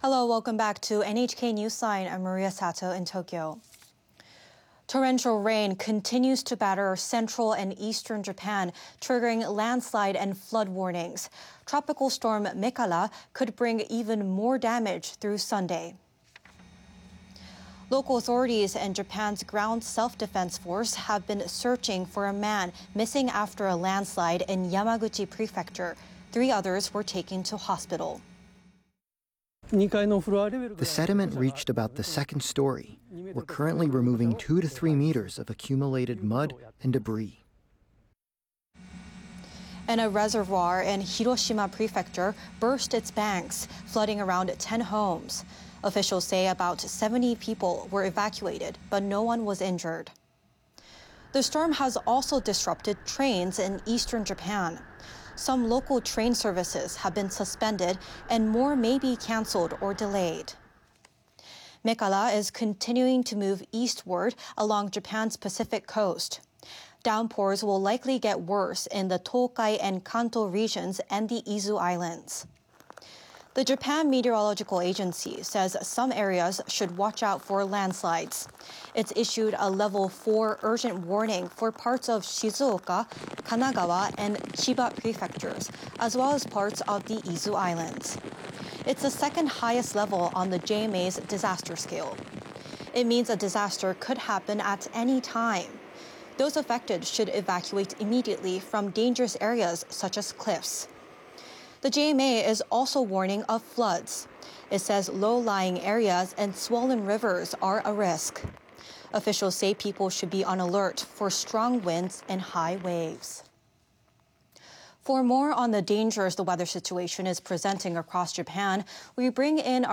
Hello, welcome back to NHK Newsline. I'm Maria Sato in Tokyo. Torrential rain continues to batter central and eastern Japan, triggering landslide and flood warnings. Tropical storm Mekala could bring even more damage through Sunday. Local authorities and Japan's ground self-defense force have been searching for a man missing after a landslide in Yamaguchi Prefecture. 3 others were taken to hospital. The sediment reached about the second story. We're currently removing 2 to 3 meters of accumulated mud and debris. And a reservoir in Hiroshima Prefecture burst its banks, flooding around 10 homes. Officials say about 70 people were evacuated, but no one was injured. The storm has also disrupted trains in eastern Japan. Some local train services have been suspended and more may be canceled or delayed. Mekala is continuing to move eastward along Japan's Pacific coast. Downpours will likely get worse in the Tokai and Kanto regions and the Izu Islands. The Japan Meteorological Agency says some areas should watch out for landslides. It's issued a level 4 urgent warning for parts of Shizuoka, Kanagawa, and Chiba prefectures, as well as parts of the Izu Islands. It's the second highest level on the JMA's disaster scale. It means a disaster could happen at any time. Those affected should evacuate immediately from dangerous areas such as cliffs. The JMA is also warning of floods. It says low-lying areas and swollen rivers are a risk. Officials say people should be on alert for strong winds and high waves. For more on the dangers the weather situation is presenting across Japan, we bring in